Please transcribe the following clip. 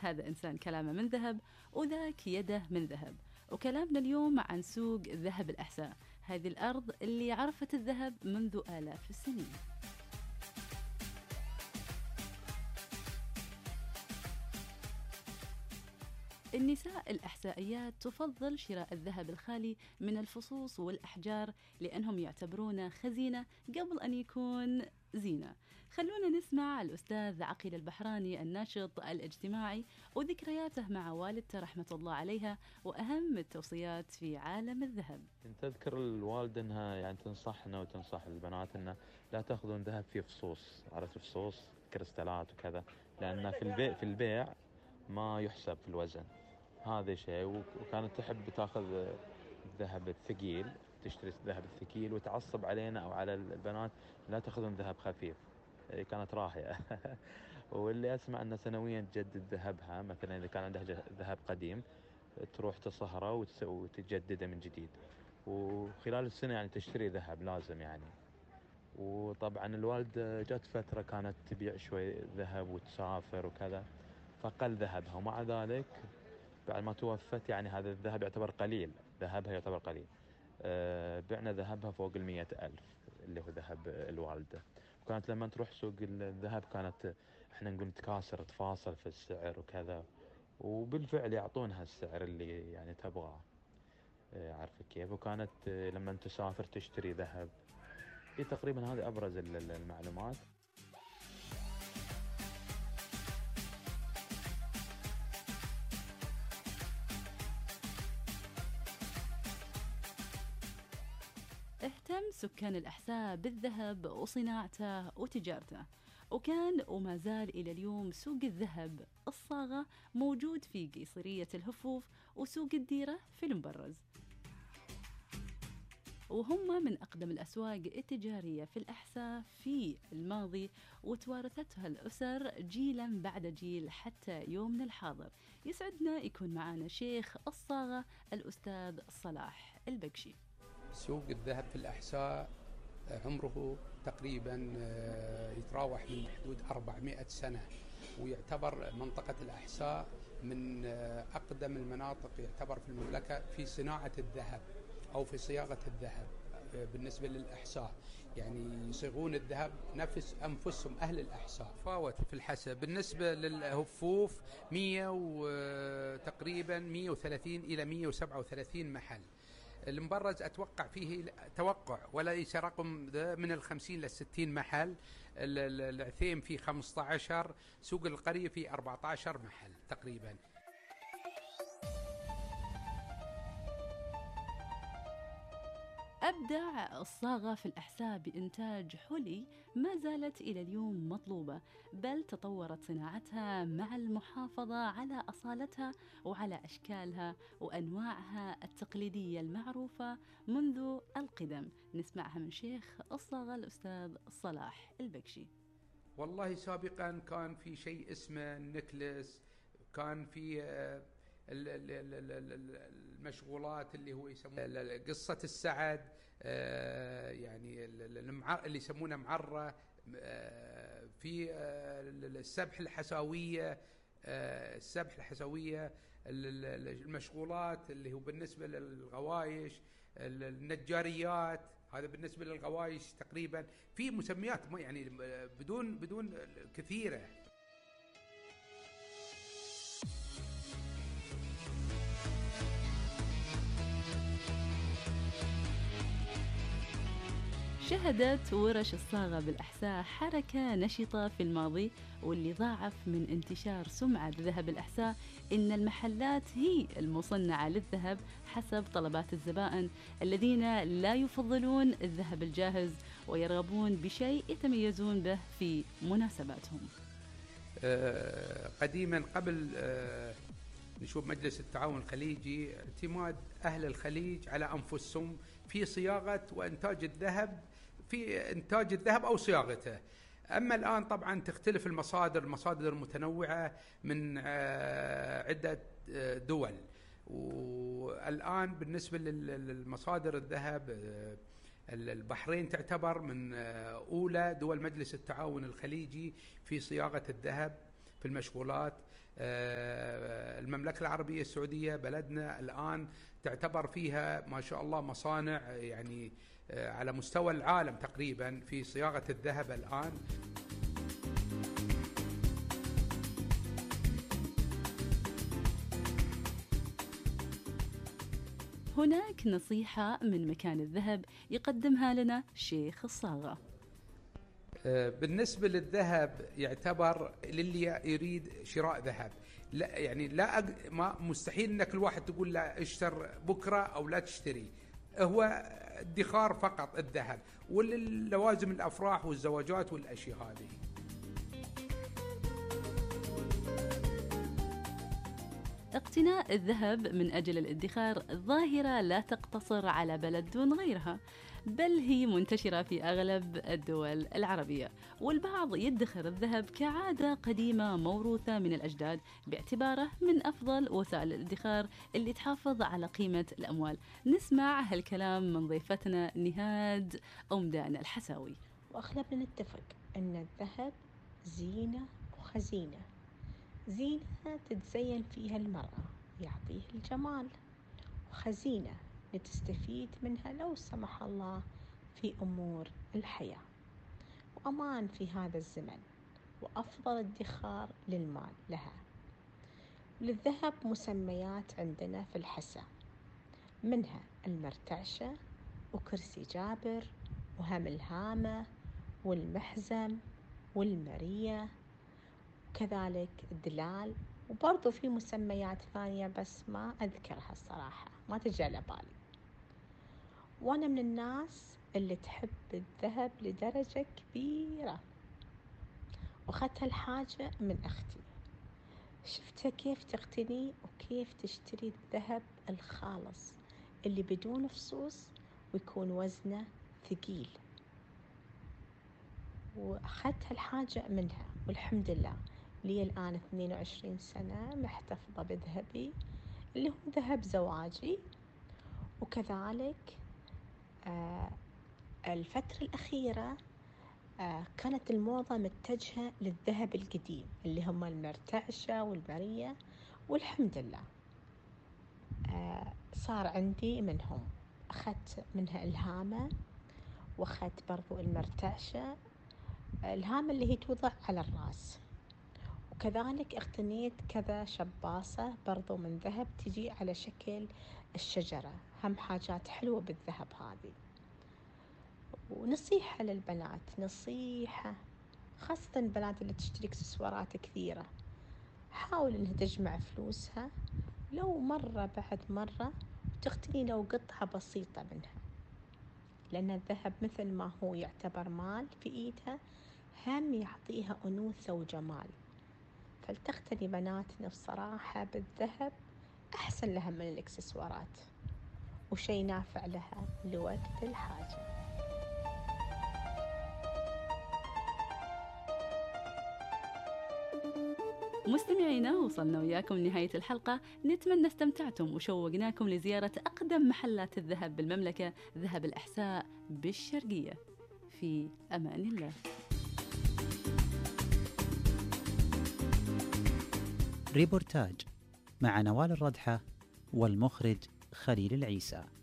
هذا إنسان كلامه من ذهب وذاك يده من ذهب. وكلامنا اليوم عن سوق ذهب الأحساء، هذه الأرض اللي عرفت الذهب منذ آلاف السنين. النساء الأحسائيات تفضل شراء الذهب الخالي من الفصوص والأحجار لأنهم يعتبرونه خزينة قبل أن يكون زينة. خلونا نسمع الأستاذ عقيل البحراني الناشط الاجتماعي وذكرياته مع والدته رحمة الله عليها وأهم التوصيات في عالم الذهب. كنت أذكر الوالدة أنها يعني تنصحنا وتنصح البنات أنه لا تأخذون ذهب فيه فصوص، عرفت فصوص كريستالات وكذا، لأن في البيع ما يحسب في الوزن، هذا شيء. وكانت تحب تأخذ الذهب الثقيل، تشتري الذهب الثقيل وتعصب علينا أو على البنات لا تأخذون ذهب خفيف، كانت راهية. واللي أسمع أنه سنويا تجدد ذهبها، مثلا إذا كان عندها ذهب قديم تروح تصهره وتجدده من جديد، وخلال السنة يعني تشتري ذهب لازم يعني. وطبعا الوالدة جت فترة كانت تبيع شوي ذهب وتسافر وكذا، فقل ذهبها، ومع ذلك بعد ما توفت يعني هذا الذهب يعتبر قليل، ذهبها يعتبر قليل. بعنا ذهبها فوق 100,000 اللي هو ذهب الوالدة. وكانت لما تروح سوق الذهب كانت احنا نقول تكاسر تفاصل في السعر وكذا، وبالفعل يعطونها السعر اللي يعني تبغاه، عارفة كيف. وكانت لما تسافر تشتري ذهب. تقريبا هذه أبرز المعلومات. اهتم سكان الأحساء بالذهب وصناعته وتجارته، وكان وما زال إلى اليوم سوق الذهب الصاغة موجود في قيصرية الهفوف وسوق الديرة في المبرز، وهم من أقدم الأسواق التجارية في الأحساء في الماضي، وتوارثتها الأسر جيلا بعد جيل حتى يومنا الحاضر. يسعدنا يكون معنا شيخ الصاغة الأستاذ صلاح البكشي. سوق الذهب في الأحساء عمره تقريبا يتراوح من حدود 400 سنة، ويعتبر منطقة الأحساء من أقدم المناطق يعتبر في المملكة في صناعة الذهب أو في صياغة الذهب. بالنسبة للأحساء يعني يصيغون الذهب نفس أنفسهم أهل الأحساء. فاوت في الحسب. بالنسبة للهفوف 100 وتقريبا 130 إلى 137 محل. المبرز أتوقع فيه توقع وليس رقم من 50 إلى 60 محل. العثيم فيه 15، سوق القرية فيه 14 محل تقريبا. أبدع الصاغة في الأحساء بإنتاج حلي ما زالت إلى اليوم مطلوبة، بل تطورت صناعتها مع المحافظة على أصالتها وعلى أشكالها وأنواعها التقليدية المعروفة منذ القدم. نسمعها من شيخ الصاغة الأستاذ صلاح البكشي. والله سابقا كان في شيء اسمه النكلس، كان في المشغولات اللي هو يسمونه قصة السعد، يعني اللي يسمونه معرة، في السبح الحساوية، المشغولات اللي هو بالنسبة للغوايش، النجاريات، هذا بالنسبة للغوايش تقريبا. في مسميات يعني بدون كثيرة. شهدت ورش الصاغة بالأحساء حركة نشطة في الماضي، واللي ضاعف من انتشار سمعة ذهب الأحساء إن المحلات هي المصنعة للذهب حسب طلبات الزبائن الذين لا يفضلون الذهب الجاهز ويرغبون بشيء يتميزون به في مناسباتهم. قديما قبل نشوف مجلس التعاون الخليجي اعتماد أهل الخليج على أنفسهم في صياغة وإنتاج الذهب، في إنتاج الذهب أو صياغته. أما الآن طبعا تختلف المصادر متنوعة من عدة دول. والآن بالنسبة للمصادر الذهب البحرين تعتبر من أولى دول مجلس التعاون الخليجي في صياغة الذهب في المشغولات. المملكة العربية السعودية بلدنا الآن تعتبر فيها ما شاء الله مصانع يعني على مستوى العالم تقريبا في صياغة الذهب الآن. هناك نصيحة من مكان الذهب يقدمها لنا شيخ الصاغة. بالنسبة للذهب يعتبر للي يريد شراء ذهب، لا يعني ما مستحيل انك الواحد تقول لا اشتر بكرة او لا تشتري، هو ادخار فقط الذهب، وللوازم الافراح والزواجات والاشياء هذه. اقتناء الذهب من أجل الادخار ظاهرة لا تقتصر على بلد دون غيرها، بل هي منتشرة في أغلب الدول العربية، والبعض يدخر الذهب كعادة قديمة موروثة من الأجداد باعتباره من أفضل وسائل الادخار اللي تحافظ على قيمة الأموال. نسمع هالكلام من ضيفتنا نهاد أمدان الحساوي. وأغلبنا نتفق أن الذهب زينة وخزينة. زينة تتزين فيها المرأة يعطيه الجمال، وخزينة لتستفيد منها لو سمح الله في أمور الحياة، وأمان في هذا الزمن، وأفضل ادخار للمال لها. للذهب مسميات عندنا في الحسا، منها المرتعشة وكرسي جابر وهم الهامة والمحزم والمرية، وكذلك الدلال، وبرضو في مسميات ثانية بس ما أذكرها الصراحة، ما تجي على بالي. وأنا من الناس اللي تحب الذهب لدرجة كبيرة، وأخذت هالحاجة من أختي، شفتها كيف تقتني وكيف تشتري الذهب الخالص اللي بدون فصوص ويكون وزنه ثقيل، وأخذت هالحاجة منها، والحمد لله لي الآن 22 سنة محتفظة بذهبي اللي هو ذهب زواجي. وكذلك الفترة الأخيرة كانت الموضة متجهة للذهب القديم اللي هم المرتعشة والمرية، والحمد لله صار عندي منهم. أخذت منها الهامة، وأخذت برضو المرتعشة، الهامة اللي هي توضع على الرأس، وكذلك اقتنيت كذا شباصة برضو من ذهب تجي على شكل الشجرة، هم حاجات حلوة بالذهب هذه. ونصيحة للبنات، نصيحة خاصة البنات اللي تشتري اكسسوارات كثيرة، حاول انها تجمع فلوسها لو مرة بعد مرة تقتني لو قطعة بسيطة منها، لأن الذهب مثل ما هو يعتبر مال في إيدها، هم يعطيها أنوثة وجمال. فلتقتني بناتنا بصراحة بالذهب، أحسن لها من الإكسسوارات، وشي نافع لها لوقت الحاجة. مستمعينا، وصلنا وياكم لنهاية الحلقة، نتمنى استمتعتم وشوقناكم لزيارة أقدم محلات الذهب بالمملكة، ذهب الأحساء بالشرقية. في أمان الله. ريبورتاج مع نوال الردحة والمخرج خليل العيسى.